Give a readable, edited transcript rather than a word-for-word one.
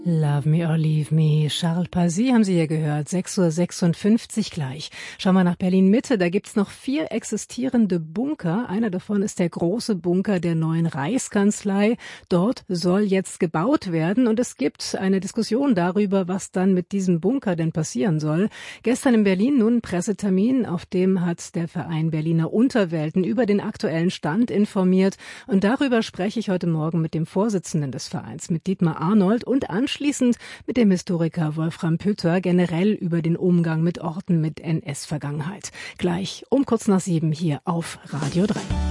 Love Me or Leave Me, Charles Pazy haben Sie ja gehört, 6:56 Uhr gleich. Schauen wir nach Berlin-Mitte, da gibt's noch 4 existierende Bunker. Einer davon ist der große Bunker der neuen Reichskanzlei. Dort soll jetzt gebaut werden und es gibt eine Diskussion darüber, was dann mit diesem Bunker denn passieren soll. Gestern in Berlin nun ein Pressetermin, auf dem hat der Verein Berliner Unterwelten über den aktuellen Stand informiert. Und darüber spreche ich heute Morgen mit dem Vorsitzenden des Vereins, mit Dietmar Arnold, und anschließend mit dem Historiker Wolfram Pütter generell über den Umgang mit Orten mit NS-Vergangenheit. Gleich um kurz nach 7 hier auf Radio 3.